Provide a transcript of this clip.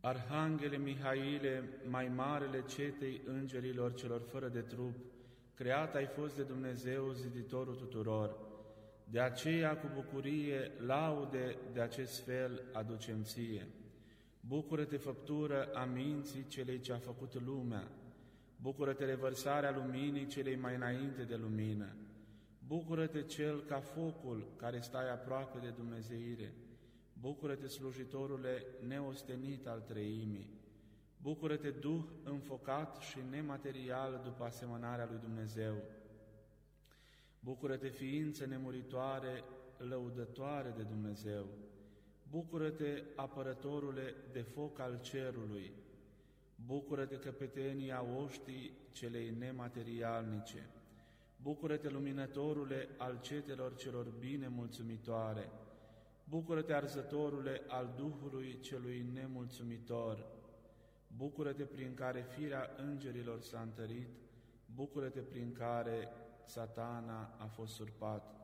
Arhanghele Mihaile, mai marele cetei îngerilor celor fără de trup, creat ai fost de Dumnezeu, ziditorul tuturor. De aceea, cu bucurie, laude de acest fel aducem ție. Bucură-te, făptură a minții celei ce a făcut lumea. Bucură-te, revărsarea luminii celei mai înainte de lumină. Bucură-te, cel ca focul care stai aproape de dumnezeire. Bucură-te, slujitorule neostenit al treimii. Bucură-te, Duh înfocat și nematerial după asemănarea lui Dumnezeu. Bucură-te, ființă nemuritoare, lăudătoare de Dumnezeu. Bucură-te, apărătorule de foc al cerului. Bucură-te, căpetenia oștii celei nematerialnice. Bucură-te, luminătorule al cetelor celor bine mulțumitoare. Bucură-te, arzătorule al Duhului celui nemulțumitor. Bucură-te, prin care firea îngerilor s-a întărit. Bucură-te, prin care Satana a fost surpat.